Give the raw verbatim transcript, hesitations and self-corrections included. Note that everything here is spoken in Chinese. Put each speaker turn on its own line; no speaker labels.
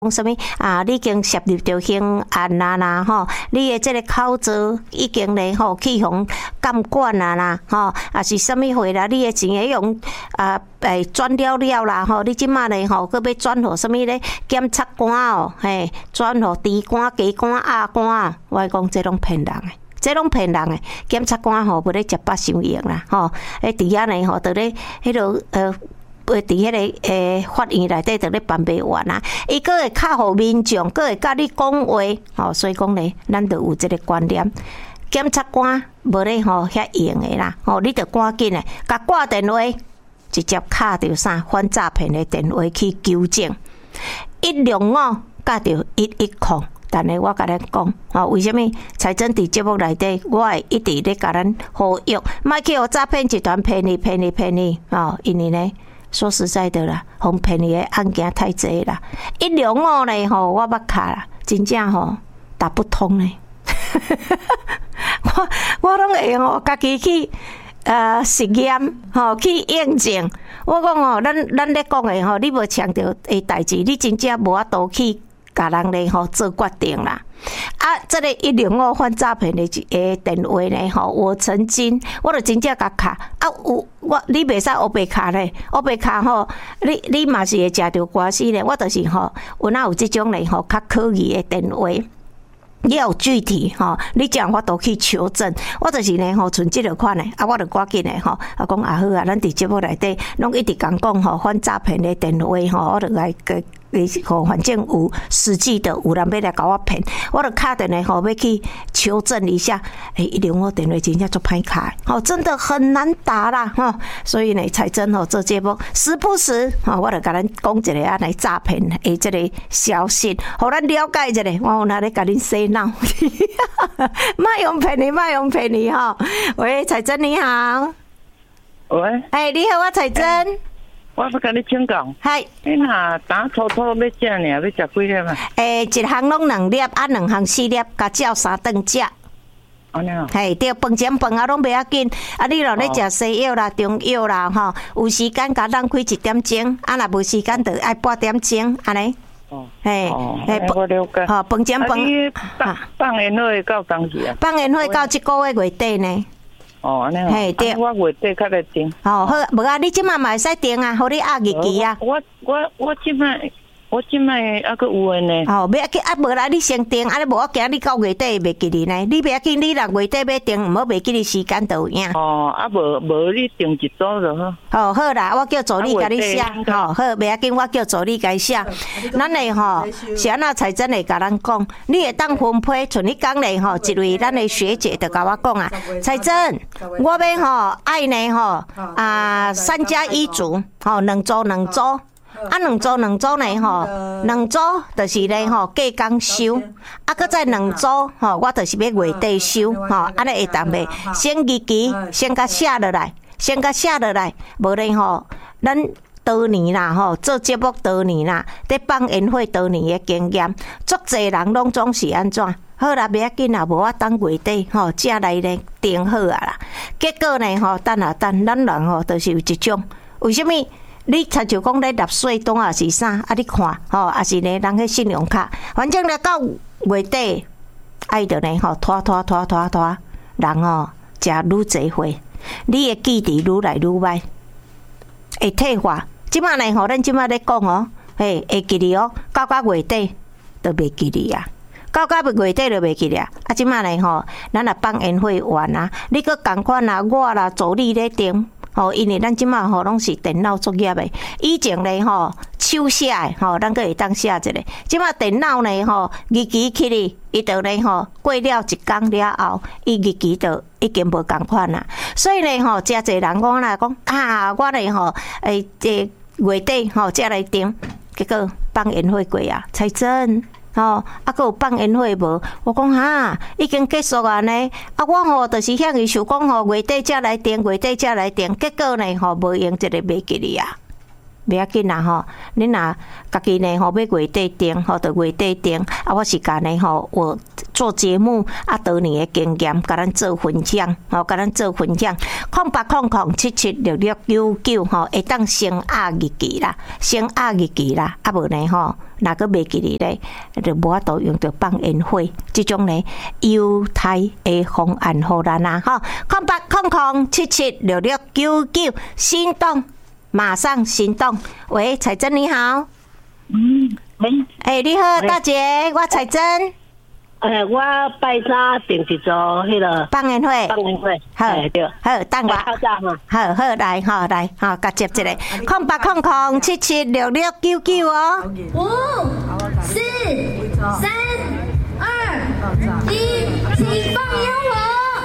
讲什么啊？你已经涉入着刑案啦啦吼，你的这个口罩已经咧吼去互监管啦啦吼，啊是什么货啦？你的钱会用啊诶转了了啦吼，你即马咧吼，佮要转互什么咧检察官哦，嘿，转互地官、家官、阿官，我讲这拢骗人的。这拢骗人诶，检察官吼要咧食百想用啦，吼，诶，伫遐呢吼，伫咧迄落呃。伫迄个诶法院内底，伫咧办袂完啊！伊个会较互民众，个会甲你讲话，吼，所以讲咧，咱着有即个观念。检察官无咧吼遐用诶啦，吼，你着赶紧诶，甲挂电话，直接敲着啥反诈骗诶电话去纠正，一零五甲着一一零。但是我甲咱讲，吼，为什么财政伫节目内底，我会一直咧甲咱呼吁，莫去互诈骗集团骗你、骗你、骗你，吼，因为呢。说实在的啦，互骗你的案件太济啦，一零五呢吼，我捌卡啦，真正吼打不通呢。我我拢会吼，家己去呃实验吼，去验证。我讲吼，咱咱咧讲的吼，你无强调的代志，你真正无法度去甲人咧吼做决定啦。啊，这个一零五反诈骗的诶电话呢吼，我曾经我就真正甲卡啊有我你袂使黑白卡咧，黑白卡吼，你你嘛是会食着官司咧。我就是吼，有哪有即种咧吼较可疑的电话。你要有具体吼，你讲我都去求证，我就是呢吼，存即落款的啊，我就赶紧的吼，啊讲啊好啊，咱伫节目内底拢一直讲讲吼反诈骗的电话吼，我就来个。吼，反正有实际的有人要来搞我骗，我就敲电话吼要去求证一下。诶、欸，一零五电话真正做歹卡，吼，真的很难打啦，吼。所以呢，才真吼做节目，时不时吼，我就甲咱讲一个啊来诈骗诶，这个消息，互咱了解一下。我有哪咧甲恁洗脑，莫用骗你，莫用骗你吼。喂，彩珍你好。
喂。
哎、欸，你好，我彩珍。欸
我要甲你请教，
嗨，
你若打粗粗要食尔，要食几粒啊？
诶，一项拢两粒，啊，两项四粒，甲照三顿食。
安尼哦。
嘿，对，饭前饭后拢袂要紧，啊，你若咧食西药啦、中药啦，吼，有时间甲咱开一点钟，啊，若无时间，就爱八点钟，安尼。哦。嘿，
嘿，我了解。
吼，饭前饭。
放放烟火到当时啊？
放烟火到即个月月底呢。
哦，安尼哦。嘿，对。我月底较来订。
哦，好，无啊，你即马嘛会使订啊，互你压日期啊。
我我我即马我即马还阁有诶呢。
哦，袂要紧，啊，无啦，你先订，啊，你无我惊你到月底袂记你呢。你袂要紧，你若月底要订，毋好袂记你时间就有影。
哦，啊，无无你订一组就好。
哦，好啦，我叫助理甲你写。哦，好，袂要紧，我叫助理甲你写。咱诶吼，是安那才真会甲咱讲，你会当分配，像你讲咧吼，一位咱诶学姐就甲我讲啊，才真，我要吼爱呢吼啊三加一组，吼两组两组。啊，两组两组呢吼，两组就是咧吼，隔工收，啊，搁再两组吼，我就是要月底收吼，安尼会当袂？先日期先甲写落来，先甲写落来，无咧吼，咱多年啦吼，做节目多年啦，伫放烟火多年的经验，足侪人拢总是安怎？好啦，袂要紧啦，无我等月底吼，才来咧订好啊啦。结果呢吼，等啊等，咱人吼都是有一种，为什么？你亲像讲咧纳税单啊是啥？啊你看吼，啊是咧人迄信用卡，反正咧到月底，爱着咧吼拖拖拖拖拖，人吼食愈侪货，你诶记忆愈来愈歹，会退化。即摆呢吼，咱即摆咧讲哦，嘿会记哩哦，到到月底都袂记哩啊。到到月底就袂记了，啊！即摆呢吼，咱若放烟火完啊，你搁共款啊，我啦助理咧订。吼，因为咱即马吼拢是电脑作业诶，以前咧吼手写诶，吼咱个会当写一个。即马电脑呢吼日期起哩，伊就咧吼过了一工了后，伊日期就已经无共款啦。所以咧吼，真侪人讲啦，讲啊，我咧吼诶，这月底吼才来订，结果放烟火过啊，才真。吼，啊，佮有放烟火无？我讲哈，已经结束啊呢。啊，我吼就是向伊想讲吼，月底才来订，月底才来订。结果呢，吼无用，这个袂记哩啊。袂要紧啦吼，你若家己呢吼要月底订，吼就月底订。啊，我时间呢吼，我做节目啊，多年的经验，甲咱做分享，吼，甲咱做分享。空八空空七七六六九九，吼，会当先压日记啦，先压日记啦，啊无呢吼，若个袂记哩咧，就无法度用着放烟火，即种呢犹太的方案互咱啊，吼，空八空空七七六六九九，心动，马上行动。喂，彩珍你好。
嗯，喂，
哎，你好，大姐，我彩珍。
诶，我拜三定一组迄个
放烟火，
放烟火，
好，
对，
好，等我，好好来，好来，好，甲接一个，空八空空七七六六九九哦。
五、四、三、二、一，请放烟火。